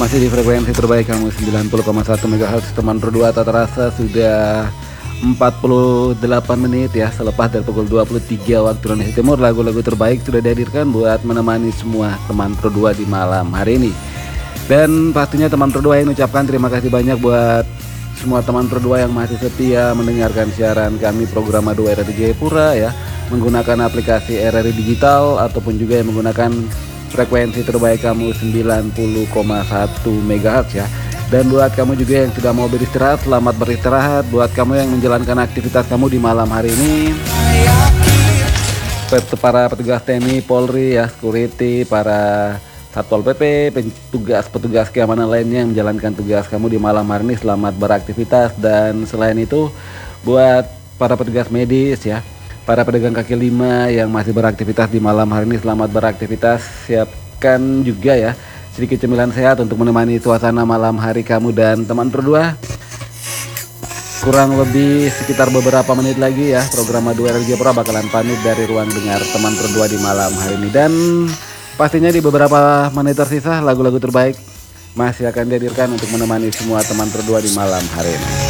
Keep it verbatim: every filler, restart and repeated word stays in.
Masih di frekuensi terbaik kamu sembilan puluh koma satu megahertz teman berdua. Tak terasa sudah empat puluh delapan menit ya selepas dari pukul dua puluh tiga waktu Indonesia Timur. Lagu-lagu terbaik sudah dihadirkan buat menemani semua teman berdua di malam hari ini. Dan pastinya teman berdua yang ucapkan terima kasih banyak buat semua teman berdua yang masih setia mendengarkan siaran kami program Adu R R I Jayapura ya, menggunakan aplikasi R R I Digital ataupun juga yang menggunakan frekuensi terbaik kamu sembilan puluh koma satu megahertz ya. Dan buat kamu juga yang sudah mau beristirahat, selamat beristirahat. Buat kamu yang menjalankan aktivitas kamu di malam hari ini, para petugas T N I, Polri ya, security, para Satpol P P, petugas-petugas keamanan lainnya yang menjalankan tugas kamu di malam hari ini, selamat beraktivitas. Dan selain itu buat para petugas medis ya, para pedagang kaki lima yang masih beraktivitas di malam hari ini, selamat beraktivitas. Siapkan juga ya sedikit cemilan sehat untuk menemani suasana malam hari kamu dan teman berdua. Kurang lebih sekitar beberapa menit lagi ya, program Adu R R I Jayapura bakalan pamit dari ruang dengar teman berdua di malam hari ini. Dan pastinya di beberapa menit tersisa lagu-lagu terbaik masih akan dihadirkan untuk menemani semua teman berdua di malam hari ini.